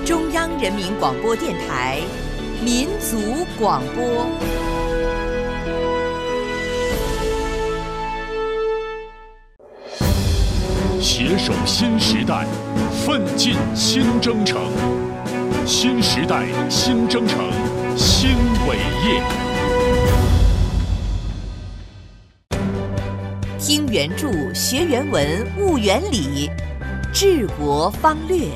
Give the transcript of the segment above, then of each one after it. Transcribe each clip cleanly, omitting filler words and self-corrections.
中央人民广播电台民族广播。 携手新时代，奋进新征程。新时代新征程新伟业。 听原著，学原文，悟原理，治国方略。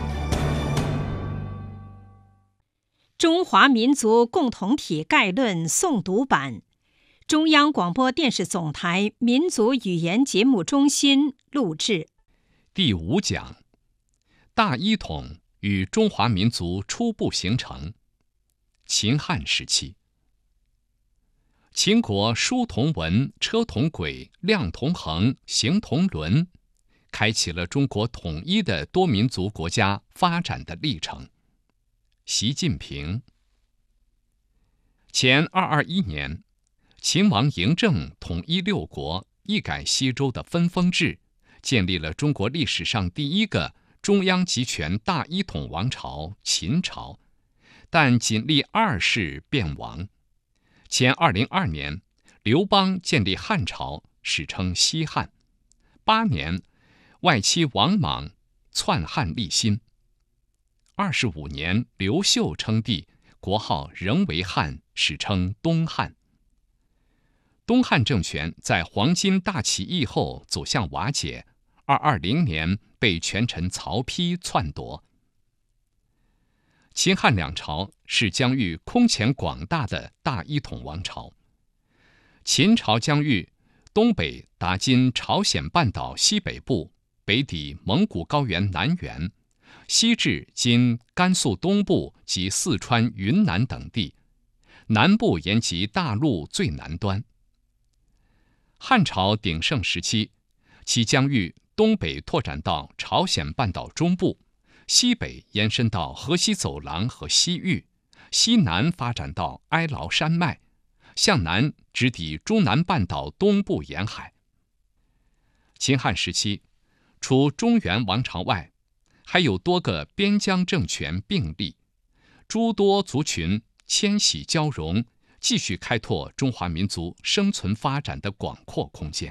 中华民族共同体概论诵读版，中央广播电视总台民族语言节目中心录制。 第5讲：大一统与中华民族初步形成。秦汉时期，秦国书同文，车同轨，量同衡，行同伦，开启了中国统一的多民族国家发展的历程。习近平。前221年，秦王嬴政统一6国，一改西周的分封制，建立了中国历史上第一个中央集权大一统王朝秦朝，但仅历2世便亡。前202年，刘邦建立汉朝，史称西汉。8年，外戚王莽篡汉立新。25年，刘秀称帝，国号仍为汉，史称东汉。东汉政权在黄巾大起义后走向瓦解，220年被权臣曹丕篡夺。秦汉两朝是疆域空前广大的大一统王朝。秦朝疆域东北达今朝鲜半岛西北部，北抵蒙古高原南缘，西至今甘肃东部及四川、云南等地，南部延及大陆最南端。汉朝鼎盛时期，其疆域东北拓展到朝鲜半岛中部，西北延伸到河西走廊和西域，西南发展到哀牢山脉，向南直抵中南半岛东部沿海。秦汉时期，除中原王朝外，还有多个边疆政权并立，诸多族群迁徙交融，继续开拓中华民族生存发展的广阔空间。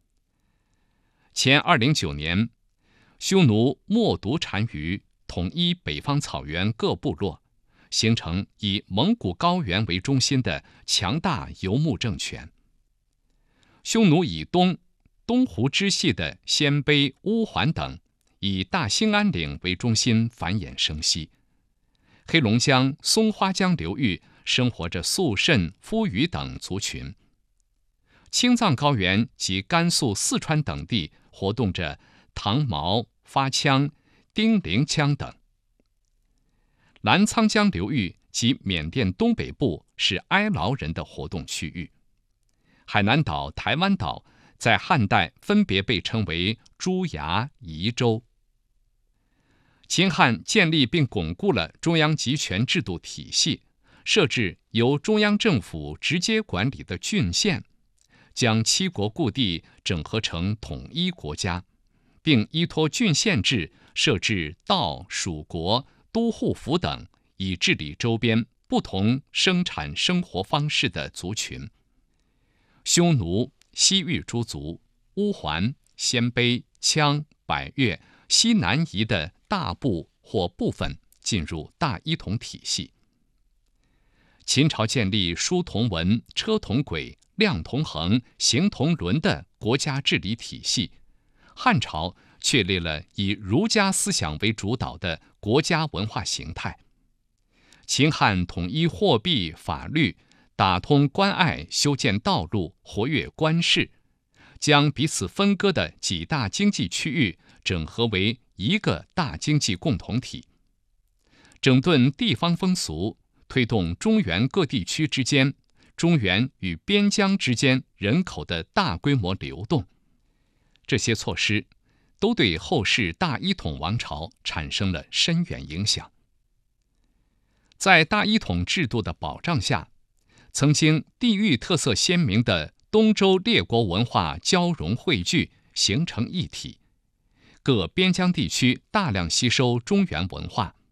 前209年，匈奴冒独单于统一北方草原各部落，形成以蒙古高原为中心的强大游牧政权。匈奴以东湖支系的鲜卑、乌桓等，以大兴安岭为中心繁衍生息。黑龙江、松花江流域生活着肃慎、夫余等族群。青藏高原及甘肃、四川等地活动着唐毛、发羌、丁零羌等。澜沧江流域及缅甸东北部是哀牢人的活动区域。海南岛、台湾岛在汉代分别被称为朱崖、夷州。秦汉建立并巩固了中央集权制度体系，设置由中央政府直接管理的郡县，将七国故地整合成统一国家，并依托郡县制设置道、属国、都护府等，以治理周边不同生产生活方式的族群。匈奴、西域诸族、乌桓、鲜卑、羌、百越、西南夷的大部或部分进入大一统体系。秦朝建立书同文、车同轨、量同衡、行同伦的国家治理体系，汉朝确立了以儒家思想为主导的国家文化形态。秦汉统一货币、法律，打通关隘，修建道路，活跃官市，将彼此分割的几大经济区域整合为一个大经济共同体，整顿地方风俗，推动中原各地区之间、中原与边疆之间人口的大规模流动。这些措施都对后世大一统王朝产生了深远影响。在大一统制度的保障下，曾经地域特色鲜明的东周列国文化交融汇聚，形成一体。各边疆地区大量吸收中原文化，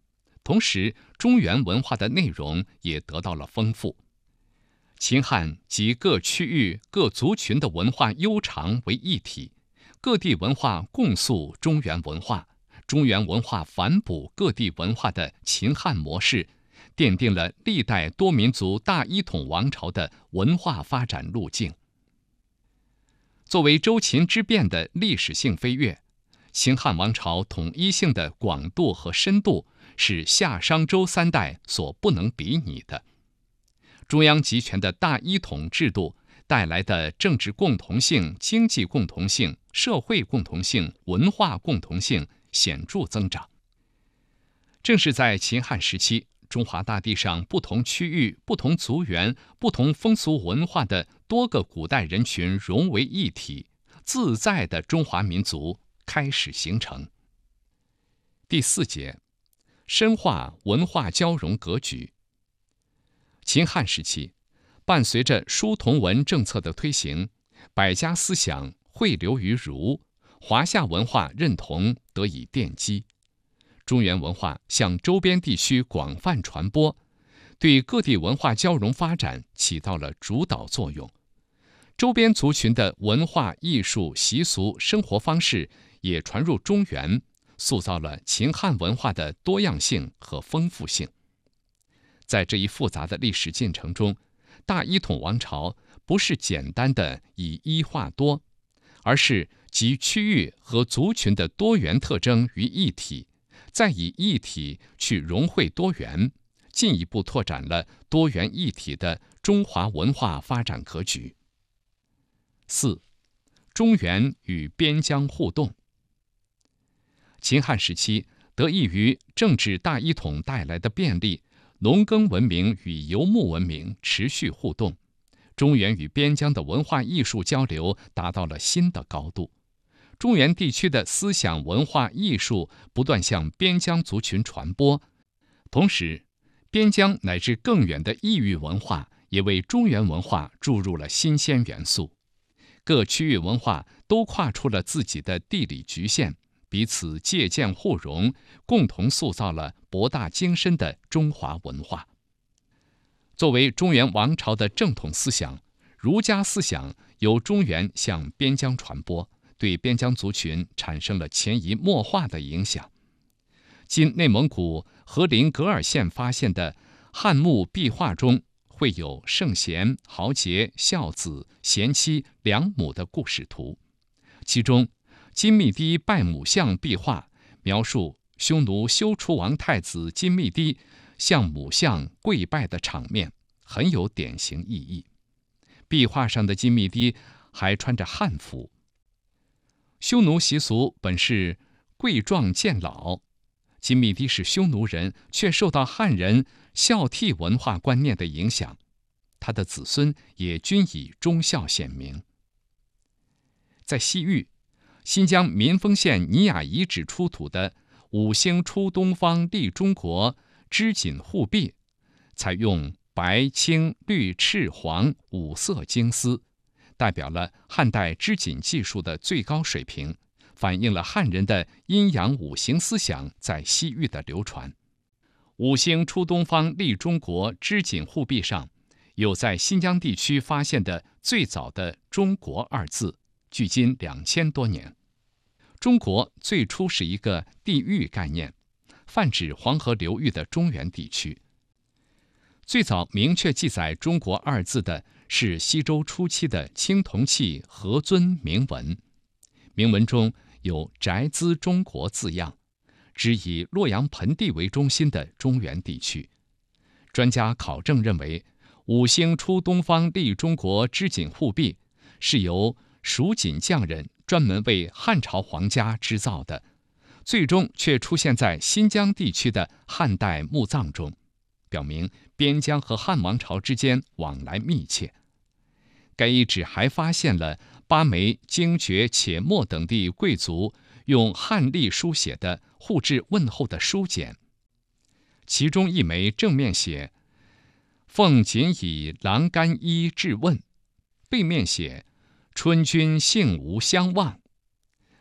同时中原文化的内容也得到了丰富。秦汉集各区域各族群的文化悠长为一体，各地文化共诉中原文化，中原文化反哺各地文化的秦汉模式，奠定了历代多民族大一统王朝的文化发展路径。作为周秦之变的历史性飞跃，秦汉王朝统一性的广度和深度是夏商周三代所不能比拟的。中央集权的大一统制度带来的政治共同性、经济共同性、社会共同性、文化共同性显著增长。正是在秦汉时期，中华大地上不同区域、不同族源、不同风俗文化的多个古代人群融为一体，自在的中华民族开始形成。第4节，深化文化交融格局。秦汉时期，伴随着书同文政策的推行，百家思想汇流于儒，华夏文化认同得以奠基，中原文化向周边地区广泛传播，对各地文化交融发展起到了主导作用。周边族群的文化艺术习俗生活方式也传入中原，塑造了秦汉文化的多样性和丰富性。在这一复杂的历史进程中，大一统王朝不是简单的以一化多，而是集区域和族群的多元特征于一体，再以一体去融汇多元，进一步拓展了多元一体的中华文化发展格局。4. 中原与边疆互动。秦汉时期，得益于政治大一统带来的便利，农耕文明与游牧文明持续互动，中原与边疆的文化艺术交流达到了新的高度。中原地区的思想文化艺术不断向边疆族群传播，同时边疆乃至更远的异域文化也为中原文化注入了新鲜元素。各区域文化都跨出了自己的地理局限，彼此借鉴互融，共同塑造了博大精深的中华文化。作为中原王朝的正统思想，儒家思想由中原向边疆传播，对边疆族群产生了潜移默化的影响。今内蒙古和林格尔县发现的汉墓壁画中，绘有圣贤、豪杰、孝子、贤妻、良母的故事图，其中金密堤拜母像壁画描述匈奴休出王太子金密堤向母像跪拜的场面，很有典型意义。壁画上的金密堤还穿着汉服。匈奴习俗本是跪状见老，金密堤是匈奴人，却受到汉人孝悌文化观念的影响，他的子孙也均以忠孝显明。在西域，新疆民丰县尼雅遗址出土的五星出东方利中国织锦护壁，采用白、青、绿、赤、黄五色经丝，代表了汉代织锦技术的最高水平，反映了汉人的阴阳五行思想在西域的流传。五星出东方利中国织锦护壁上有在新疆地区发现的最早的中国二字，距今2000多年。中国最初是一个地域概念，泛指黄河流域的中原地区。最早明确记载中国二字的是西周初期的青铜器何尊铭文，铭文中有宅兹中国字样，指以洛阳盆地为中心的中原地区。专家考证认为，五星出东方利中国织锦护壁是由蜀锦匠人专门为汉朝皇家织造的，最终却出现在新疆地区的汉代墓葬中，表明边疆和汉王朝之间往来密切。该遗址还发现了巴梅、精绝、且末等地贵族用汉隶书写的互致问候的书简，其中一枚正面写奉锦以郎干衣致问，背面写春君幸无相忘，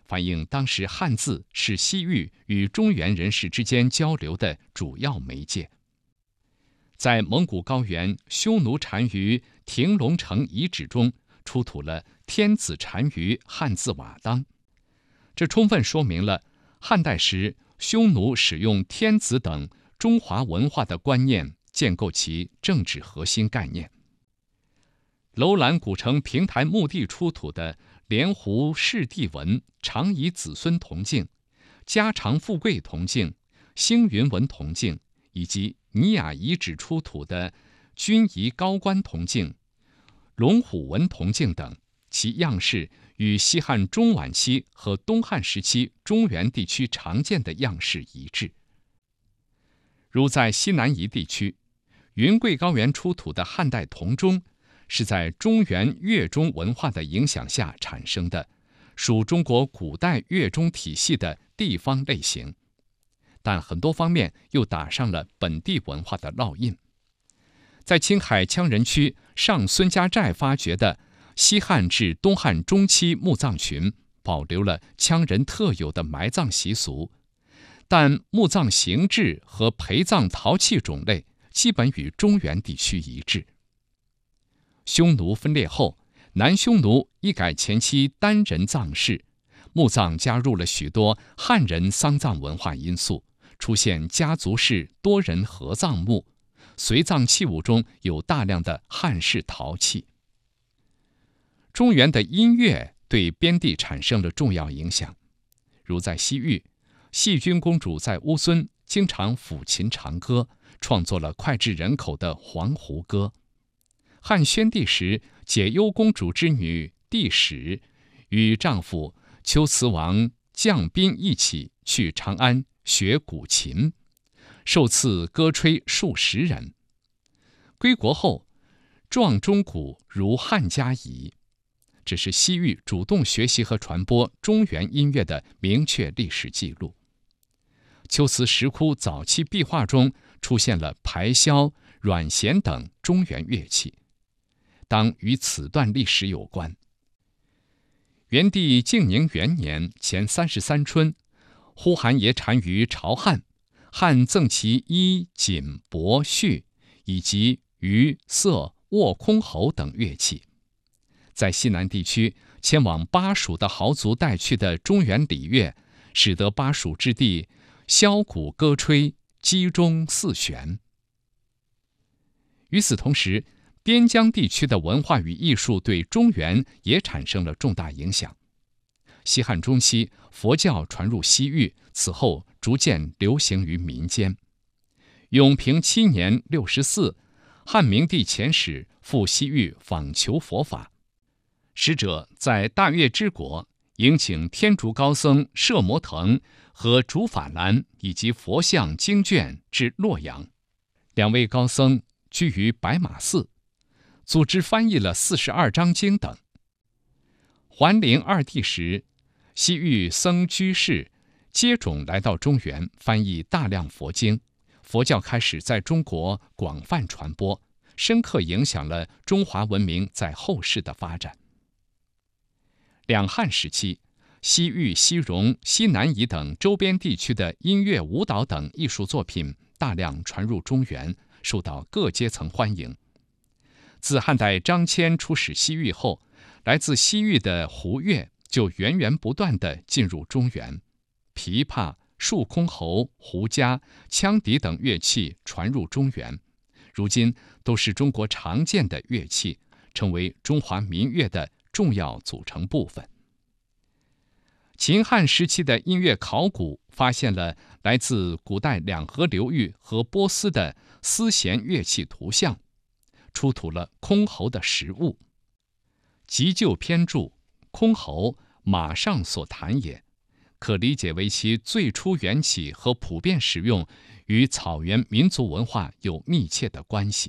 反映当时汉字是西域与中原人士之间交流的主要媒介。在蒙古高原匈奴单于亭龙城遗址中出土了天子单于汉字瓦当，这充分说明了汉代时匈奴使用天子等中华文化的观念，建构其政治核心概念。楼兰古城平台墓地出土的莲湖氏帝文、长夷子孙铜镜、家常富贵铜镜、星云纹铜镜，以及尼雅遗址出土的军仪高官铜镜、龙虎纹铜镜等，其样式与西汉中晚期和东汉时期中原地区常见的样式一致。如在西南夷地区，云贵高原出土的汉代铜钟，是在中原乐钟文化的影响下产生的，属中国古代乐钟体系的地方类型，但很多方面又打上了本地文化的烙印。在青海羌人区上孙家寨发掘的西汉至东汉中期墓葬群，保留了羌人特有的埋葬习俗，但墓葬形制和陪葬陶器种类基本与中原地区一致。匈奴分裂后，南匈奴一改前期单人葬式，墓葬加入了许多汉人丧葬文化因素，出现家族式多人合葬墓，随葬器物中有大量的汉式陶器。中原的音乐对边地产生了重要影响，如在西域，细君公主在乌孙经常抚琴长歌，创作了脍炙人口的《黄鹄歌》。汉宣帝时，解忧公主之女帝史与丈夫龟兹王将宾一起去长安学古琴，受赐歌吹数十人。归国后，壮钟鼓如汉家矣。这是西域主动学习和传播中原音乐的明确历史记录。龟兹石窟早期壁画中出现了排箫、阮弦等中原乐器，当与此段历史有关。元帝靖宁元年前33春，呼韩邪单于朝汉，汉赠其衣、锦、帛、絮，以及鱼、瑟、卧箜篌等乐器。在西南地区，迁往巴蜀的豪族带去的中原礼乐，使得巴蜀之地箫鼓歌吹，击钟四弦。与此同时，边疆地区的文化与艺术对中原也产生了重大影响。西汉中期，佛教传入西域，此后逐渐流行于民间。永平7年64，汉明帝遣使赴西域访求佛法，使者在大月之国迎请天竺高僧摄摩腾和竺法兰以及佛像经卷至洛阳。2位高僧居于白马寺，组织翻译了42章经等。桓灵2帝时，西域僧居士接踵来到中原，翻译大量佛经，佛教开始在中国广泛传播，深刻影响了中华文明在后世的发展。两汉时期，西域、西戎、西南夷等周边地区的音乐、舞蹈等艺术作品大量传入中原，受到各阶层欢迎。自汉代张骞出使西域后，来自西域的胡乐就源源不断地进入中原，琵琶、竖箜篌、胡笳、羌笛等乐器传入中原，如今都是中国常见的乐器，成为中华民乐的重要组成部分。秦汉时期的音乐考古发现了来自古代两河流域和波斯的丝弦乐器图像，出土了箜篌的实物。急救篇注：箜篌，马上所弹也，可理解为其最初缘起和普遍使用与草原民族文化有密切的关系。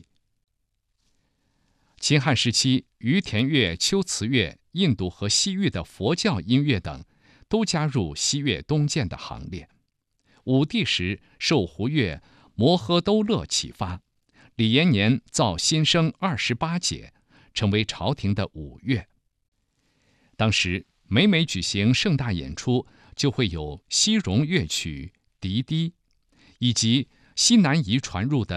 秦汉时期，于田乐、秋瓷乐、印度和西域的佛教音乐等都加入西乐东渐的行列。武帝时，受胡乐、摩诃兜勒启发，李延年造新生28节，成为朝廷的五乐。当时每举行盛大演出，就会有西戎乐曲、笛笛，以及西南夷传入的